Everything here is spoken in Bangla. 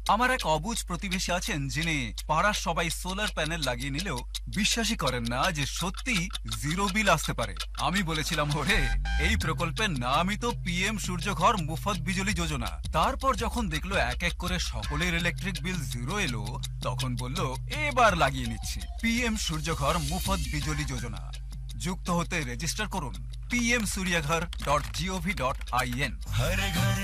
আমার এক অবুঝ প্রতিবেশী আছেন যিনি পাড়ার সবাই সোলার প্যানেল লাগিয়ে নিলেও বিশ্বাসই করেন না যে সত্যি জিরো বিল আসতে পারে। আমি বলেছিলাম, ওরে এই প্রকল্পের নামই তো পিএম সূর্যঘর মুফত বিজলি যোজনা। তারপর যখন দেখলো এক এক করে সকলের ইলেকট্রিক বিল জিরো এলো, তখন বলল এবার লাগিয়ে নিচ্ছি। পিএম সূর্যঘর মুফত বিজলি যোজনা। যুক্ত হতে রেজিস্টার করুন pmsuryaghar.gov.in।